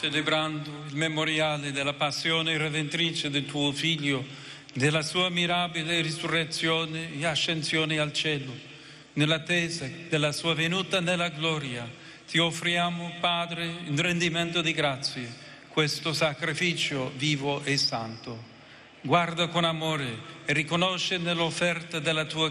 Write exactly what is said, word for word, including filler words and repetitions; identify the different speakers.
Speaker 1: celebrando il memoriale della passione redentrice del tuo Figlio, della sua mirabile risurrezione e ascensione al cielo, nell'attesa della sua venuta nella gloria, ti offriamo, Padre, in rendimento di grazie, questo sacrificio vivo e santo. Guarda con amore e riconosce nell'offerta della tua